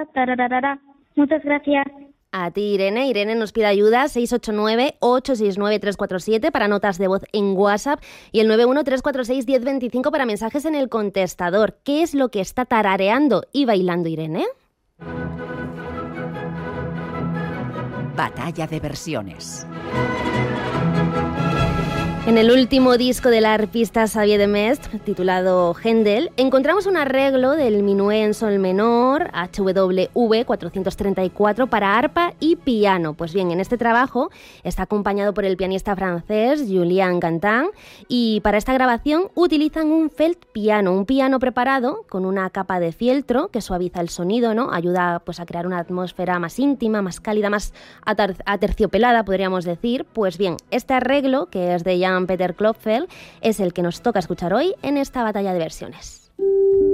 tararara. Muchas gracias. A ti, Irene. Irene nos pide ayuda, 689-869-347 para notas de voz en WhatsApp y el 91-346-1025 para mensajes en el contestador. ¿Qué es lo que está tarareando y bailando Irene? Batalla de versiones. En el último disco del arpista Xavier de Mestre, titulado Händel, encontramos un arreglo del minué en sol menor, HWV 434, para arpa y piano. Pues bien, en este trabajo está acompañado por el pianista francés Julien Quentin y para esta grabación utilizan un felt piano, un piano preparado con una capa de fieltro que suaviza el sonido, ¿no? Ayuda pues a crear una atmósfera más íntima, más cálida, más aterciopelada, podríamos decir. Pues bien, este arreglo, que es de Jan Peter Klopfel, es el que nos toca escuchar hoy en esta batalla de versiones.